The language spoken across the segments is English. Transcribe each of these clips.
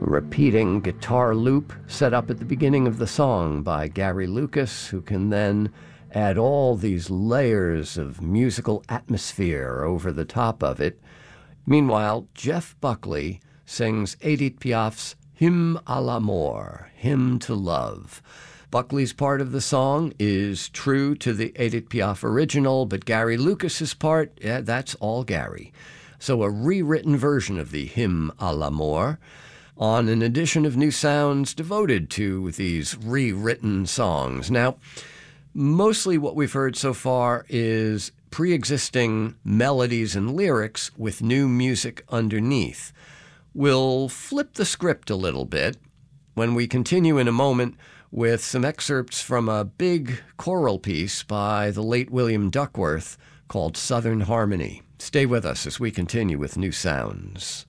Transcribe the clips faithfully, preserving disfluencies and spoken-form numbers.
repeating guitar loop set up at the beginning of the song by Gary Lucas, who can then add all these layers of musical atmosphere over the top of it. Meanwhile, Jeff Buckley sings Edith Piaf's Hymne à l'amour, Hymn to Love. Buckley's part of the song is true to the Edith Piaf original, but Gary Lucas's part, yeah, that's all Gary. So a rewritten version of the Hymne à l'amour on an edition of New Sounds devoted to these rewritten songs. Now, mostly what we've heard so far is pre-existing melodies and lyrics with new music underneath. We'll flip the script a little bit when we continue in a moment with some excerpts from a big choral piece by the late William Duckworth called Southern Harmony. Stay with us as we continue with New Sounds.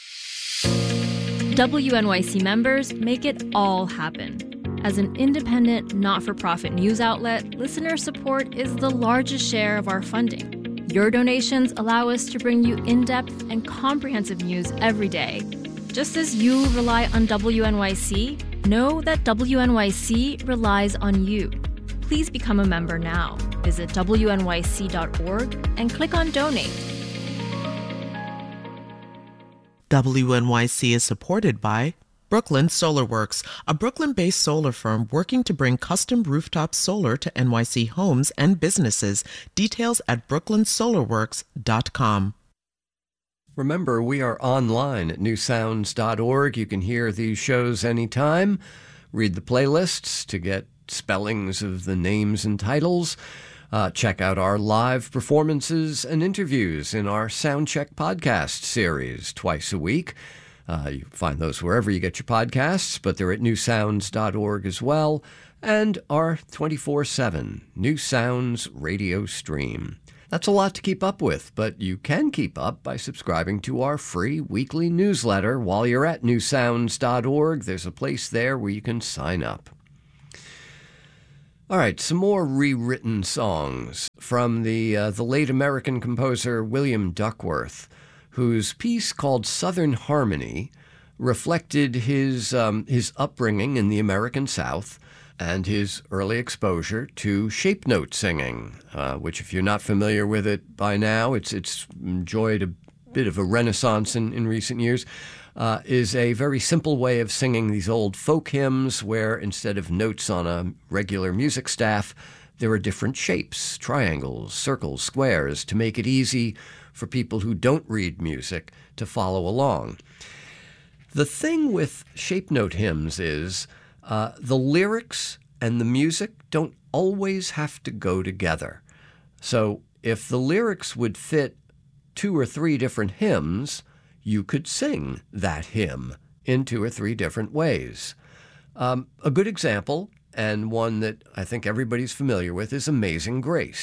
W N Y C members make it all happen. As an independent, not-for-profit news outlet, listener support is the largest share of our funding. Your donations allow us to bring you in-depth and comprehensive news every day. Just as you rely on W N Y C, know that W N Y C relies on you. Please become a member now. Visit W N Y C dot org and click on Donate. W N Y C is supported by Brooklyn Solar Works, a Brooklyn-based solar firm working to bring custom rooftop solar to N Y C homes and businesses. Details at brooklyn solar works dot com. Remember, we are online at new sounds dot org. You can hear these shows anytime. Read the playlists to get spellings of the names and titles. Uh, check out our live performances and interviews in our Soundcheck podcast series twice a week. Uh, you find those wherever you get your podcasts, but they're at new sounds dot org as well, and our twenty-four seven New Sounds radio stream. That's a lot to keep up with, but you can keep up by subscribing to our free weekly newsletter. While you're at new sounds dot org, there's a place there where you can sign up. All right, some more rewritten songs from the uh, the late American composer William Duckworth, whose piece called Southern Harmony reflected his um, his upbringing in the American South and his early exposure to shape note singing, uh, which, if you're not familiar with it by now, it's it's enjoyed a bit of a renaissance in, in recent years. Uh, is a very simple way of singing these old folk hymns where instead of notes on a regular music staff, there are different shapes, triangles, circles, squares, to make it easy for people who don't read music to follow along. The thing with shape note hymns is uh, the lyrics and the music don't always have to go together. So if the lyrics would fit two or three different hymns, you could sing that hymn in two or three different ways. Um, a good example, and one that I think everybody's familiar with, is Amazing Grace.